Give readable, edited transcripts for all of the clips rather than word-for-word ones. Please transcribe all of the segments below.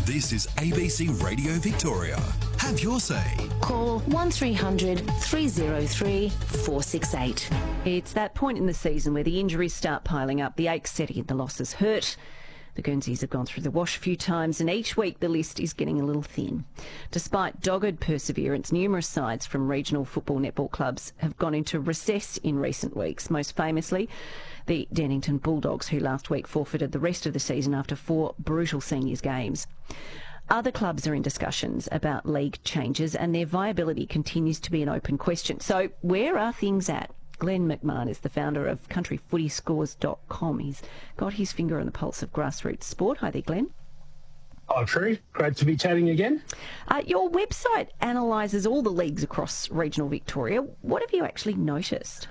This is ABC Radio Victoria. Have your say. Call 1300 303 468. It's that point in the season where the injuries start piling up, the aches setting in, the losses hurt. The Guernseys have gone through the wash a few times, and each week the list is getting a little thin. Despite dogged perseverance, numerous sides from regional football netball clubs have gone into recess in recent weeks, most famously the Dennington Bulldogs, who last week forfeited the rest of the season after 4 brutal seniors games. Other clubs are in discussions about league changes, and their viability continues to be an open question. So where are things at? Glenn McMahon is the founder of countryfootyscores.com. He's got his finger on the pulse of grassroots sport. Hi there, Glenn. Oh, true. Great to be chatting again. Your website analyses all the leagues across regional Victoria. What have you actually noticed?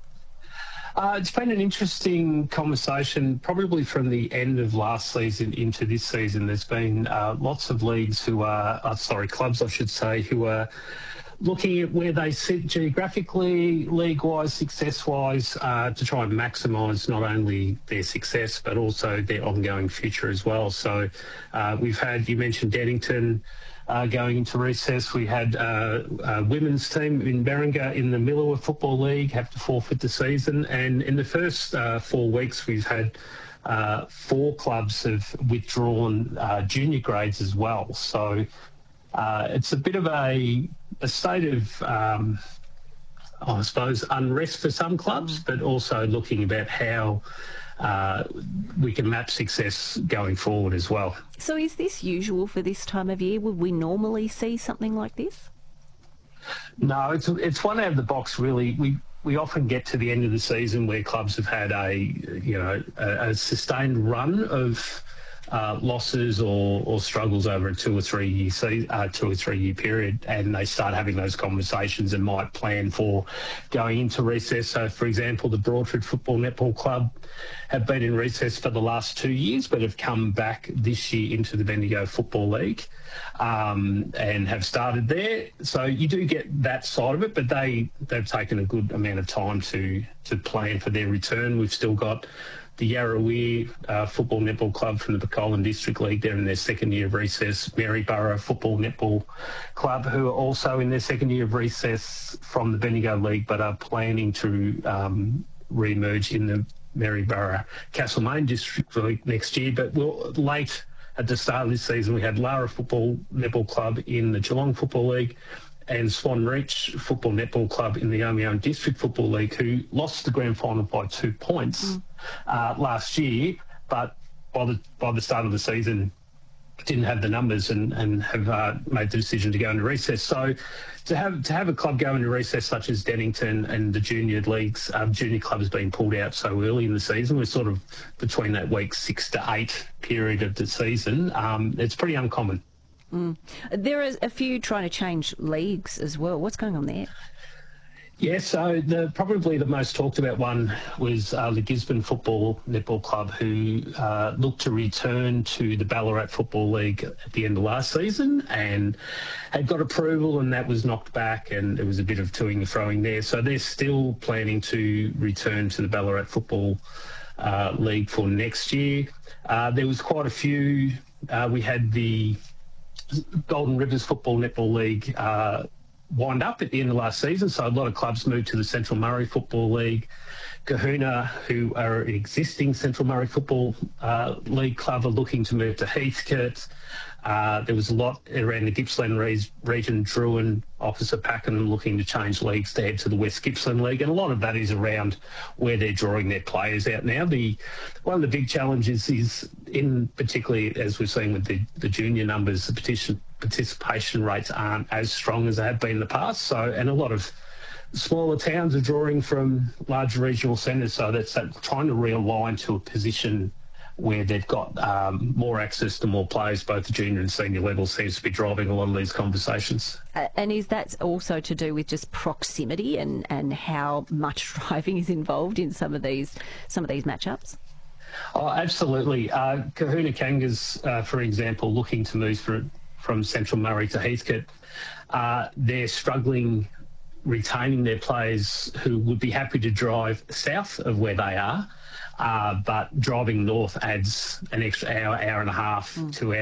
It's been an interesting conversation, probably from the end of last season into this season. There's been lots of leagues clubs, I should say, who are looking at where they sit geographically, league-wise, success-wise, to try and maximise not only their success but also their ongoing future as well. So we've had, you mentioned Dennington going into recess. We had a women's team in Berringa in the Millewa Football League have to forfeit the season. And in the first 4 weeks, we've had 4 clubs have withdrawn junior grades as well. So it's a bit of a state of, I suppose, unrest for some clubs, but also looking about how we can map success going forward as well. So is this usual for this time of year? Would we normally see something like this? No, it's one out of the box, really. We often get to the end of the season where clubs have had a sustained run of losses or struggles over a 2 or 3 year period, and they start having those conversations and might plan for going into recess. So, for example, the Broadford Football Netball Club have been in recess for the last 2 years, but have come back this year into the Bendigo Football League and have started there. So you do get that side of it, but they've taken a good amount of time to plan for their return. We've still got the Yarrawee Football Netball Club from the Bocolan District League. They're in their second year of recess. Maryborough Football Netball Club, who are also in their second year of recess from the Bendigo League, but are planning to re-emerge in the Maryborough Castlemaine District League next year. But late at the start of this season, we had Lara Football Netball Club in the Geelong Football League and Swan Reach Football Netball Club in the Omeown District Football League, who lost the grand final by 2 points last year, but by the start of the season didn't have the numbers and have made the decision to go into recess. So to have a club go into recess such as Dennington and the junior leagues, junior clubs being pulled out so early in the season, we're sort of between that week 6 to 8 period of the season. It's pretty uncommon. There are a few trying to change leagues as well. What's going on there? Yeah, so probably the most talked about one was the Gisborne Football Netball Club, who looked to return to the Ballarat Football League at the end of last season and had got approval, and that was knocked back, and there was a bit of toing and froing there. So they're still planning to return to the Ballarat Football League for next year. There was quite a few. We had the Golden Rivers Football Netball League wind up at the end of last season, so a lot of clubs moved to the Central Murray Football League. Kahuna, who are an existing Central Murray Football League club, are looking to move to Heathcote. There was a lot around the Gippsland region, Druin, opposite Pakenham, looking to change leagues to head to the West Gippsland League, and a lot of that is around where they're drawing their players out now. One of the big challenges is, in particularly as we've seen with the junior numbers, the participation rates aren't as strong as they have been in the past. So, and a lot of smaller towns are drawing from larger regional centres, so that's trying to realign to a position where they've got more access to more players, both the junior and senior level, seems to be driving a lot of these conversations. And is that also to do with just proximity and how much driving is involved in some of these matchups? Oh, absolutely. Kahuna Kangas, for example, looking to move from Central Murray to Heathcote, they're struggling retaining their players who would be happy to drive south of where they are, but driving north adds an extra hour and a half, 2 hours.